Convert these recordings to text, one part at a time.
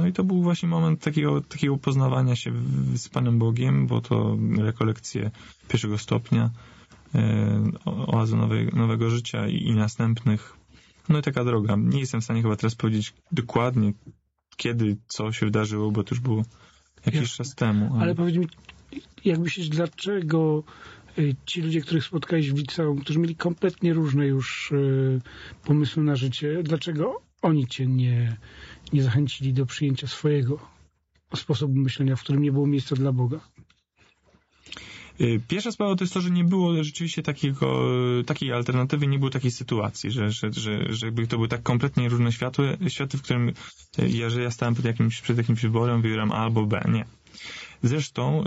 i to był właśnie moment takiego poznawania się z Panem Bogiem, bo to rekolekcje pierwszego stopnia, oazy nowego życia i następnych. No i taka droga. Nie jestem w stanie chyba teraz powiedzieć dokładnie, kiedy co się wydarzyło, bo to już było jakiś czas temu. Ale powiedz mi, jak myślisz, dlaczego ci ludzie, których spotkałeś w liceum, którzy mieli kompletnie różne już pomysły na życie, dlaczego oni cię nie zachęcili do przyjęcia swojego sposobu myślenia, w którym nie było miejsca dla Boga? Pierwsza sprawa to jest to, że nie było rzeczywiście takiej alternatywy, nie było takiej sytuacji, że jakby to były tak kompletnie różne światy, w którym że ja stałem przed jakimś wyborem, wybieram A albo B. Nie. Zresztą,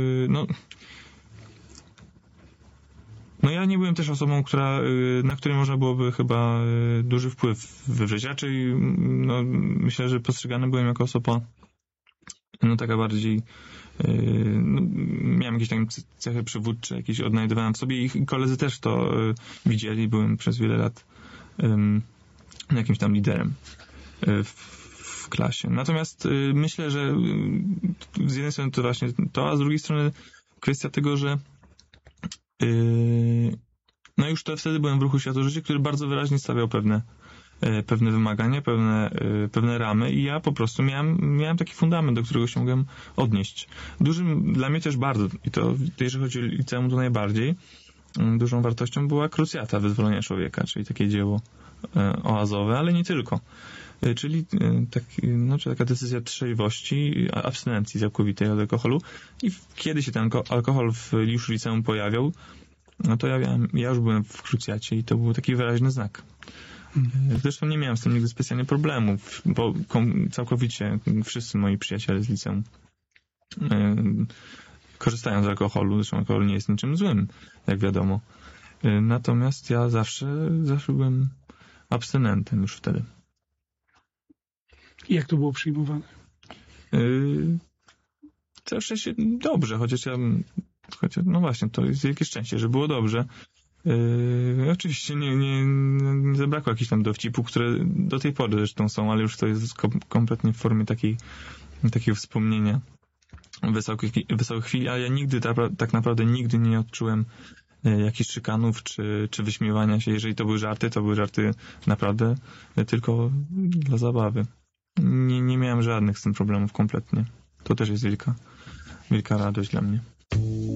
no ja nie byłem też osobą, na której można byłoby chyba duży wpływ wywrzeć. Raczej, myślę, że postrzegany byłem jako osoba, taka bardziej, miałem jakieś tam cechy przywódcze, jakieś odnajdywałem w sobie i koledzy też to widzieli. Byłem przez wiele lat jakimś tam liderem w klasie. Natomiast myślę, że z jednej strony to właśnie to, a z drugiej strony kwestia tego, że już to wtedy byłem w ruchu Światło-Życie, który bardzo wyraźnie stawiał pewne wymagania, pewne ramy i ja po prostu miałem taki fundament, do którego się mogłem odnieść. Dużym dla mnie też bardzo, i to jeżeli chodzi o liceum, to najbardziej dużą wartością była Krucjata Wyzwolenia Człowieka, czyli takie dzieło oazowe, ale nie tylko. Czyli taka decyzja trzeźwości, abstynencji całkowitej od alkoholu i kiedy się ten alkohol już w liceum pojawiał, to ja już byłem w Krucjacie i to był taki wyraźny znak. Zresztą nie miałem z tym nigdy specjalnie problemów, bo całkowicie wszyscy moi przyjaciele z liceum korzystają z alkoholu, zresztą alkohol nie jest niczym złym, jak wiadomo. Natomiast ja zawsze byłem abstynentem już wtedy. I jak to było przyjmowane? Całe szczęście dobrze, chociaż no właśnie, to jest wielkie szczęście, że było dobrze. Oczywiście nie zabrakło jakichś tam dowcipów, które do tej pory zresztą są, ale już to jest kompletnie w formie takiego wspomnienia wesołych chwil, ale ja nigdy, tak naprawdę nigdy nie odczułem jakichś szykanów czy wyśmiewania się. Jeżeli to były żarty naprawdę tylko dla zabawy. Nie miałem żadnych z tym problemów kompletnie. To też jest wielka radość dla mnie.